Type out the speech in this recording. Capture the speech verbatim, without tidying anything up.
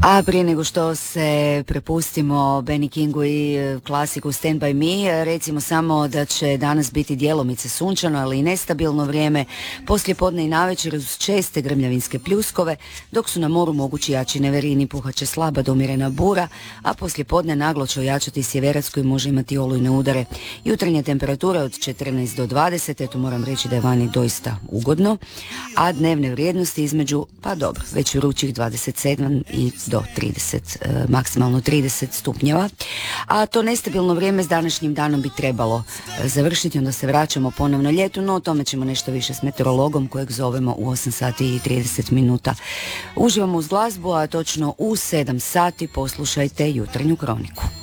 A prije nego što se prepustimo Benny Kingu i klasiku Stand By Me, recimo samo da će danas biti djelomice sunčano, ali i nestabilno vrijeme, poslije podne i navečer uz česte grmljavinske pljuskove, dok su na moru mogući jači neverini, puhaće slaba do umjerena bura, a poslije podne naglo će ojačati sjeverac koji može imati olujne udare. Jutarnje temperature od četrnaest do dvadeset, eto moram reći da je vani doista ugodno, a dnevne vrijednosti između, pa dobro, već vrućih dvadeset sedam i do trideset, e, maksimalno trideset stupnjeva, a to nestabilno vrijeme s današnjim danom bi trebalo e, završiti, onda se vraćamo ponovno ljetu, no o tome ćemo nešto više s meteorologom kojeg zovemo u osam sati i trideset minuta. Uživamo uz glazbu, a točno u sedam sati poslušajte jutarnju kroniku.